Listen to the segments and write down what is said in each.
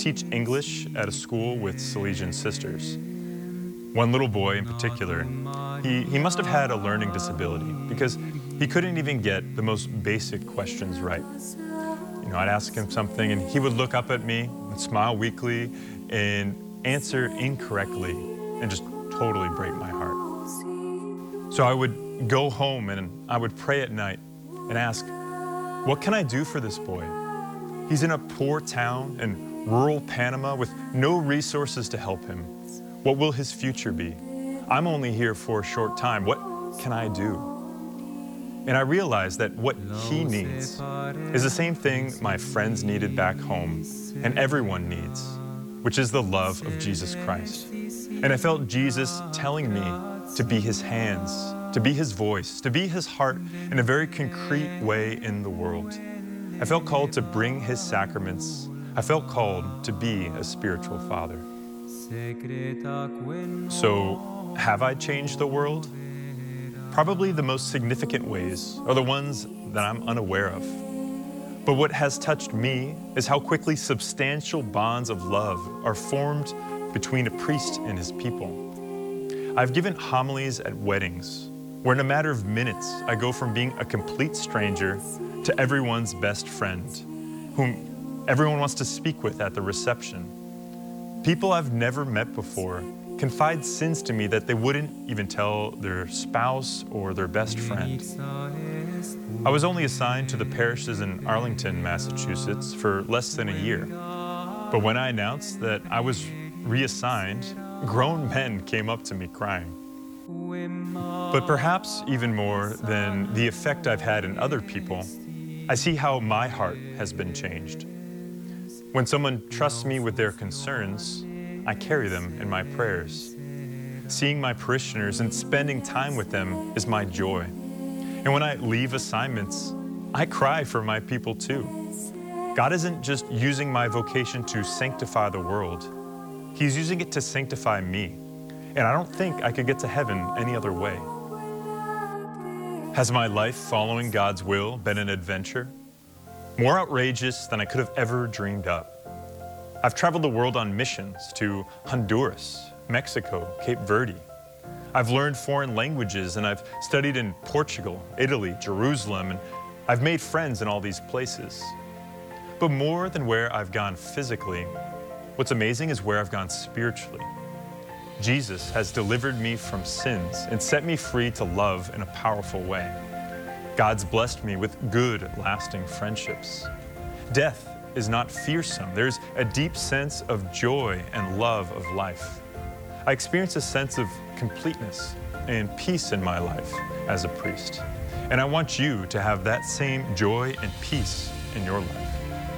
teach English at a school with Salesian sisters. One little boy in particular, he must have had a learning disability because he couldn't even get the most basic questions right. You know, I'd ask him something and he would look up at me and smile weakly and answer incorrectly and just totally break my heart. So I would go home and I would pray at night and ask, what can I do for this boy? He's in a poor town in rural Panama with no resources to help him. What will his future be? I'm only here for a short time. What can I do? And I realized that what he needs is the same thing my friends needed back home and everyone needs, which is the love of Jesus Christ. And I felt Jesus telling me to be his hands, to be his voice, to be his heart in a very concrete way in the world. I felt called to bring his sacraments. I felt called to be a spiritual father. So, have I changed the world? Probably the most significant ways are the ones that I'm unaware of. But what has touched me is how quickly substantial bonds of love are formed between a priest and his people. I've given homilies at weddings where in a matter of minutes I go from being a complete stranger to everyone's best friend, whom everyone wants to speak with at the reception. People I've never met before confide sins to me that they wouldn't even tell their spouse or their best friend. I was only assigned to the parishes in Arlington, Massachusetts for less than a year. But when I announced that I was reassigned, grown men came up to me crying. But perhaps even more than the effect I've had in other people, I see how my heart has been changed. When someone trusts me with their concerns, I carry them in my prayers. Seeing my parishioners and spending time with them is my joy. And when I leave assignments, I cry for my people too. God isn't just using my vocation to sanctify the world. He's using it to sanctify me. And I don't think I could get to heaven any other way. Has my life following God's will been an adventure? More outrageous than I could have ever dreamed up. I've traveled the world on missions to Honduras, Mexico, Cape Verde. I've learned foreign languages and I've studied in Portugal, Italy, Jerusalem, and I've made friends in all these places. But more than where I've gone physically, what's amazing is where I've gone spiritually. Jesus has delivered me from sins and set me free to love in a powerful way. God's blessed me with good, lasting friendships. Death is not fearsome. There's a deep sense of joy and love of life. I experience a sense of completeness and peace in my life as a priest. And I want you to have that same joy and peace in your life.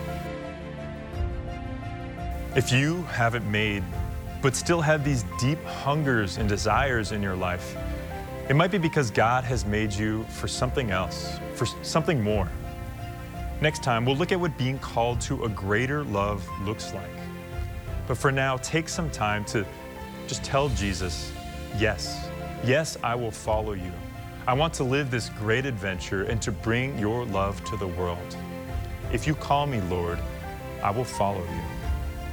If you haven't made, but still have these deep hungers and desires in your life, it might be because God has made you for something else, for something more. Next time, we'll look at what being called to a greater love looks like. But for now, take some time to just tell Jesus, yes, yes, I will follow you. I want to live this great adventure and to bring your love to the world. If you call me Lord, I will follow you.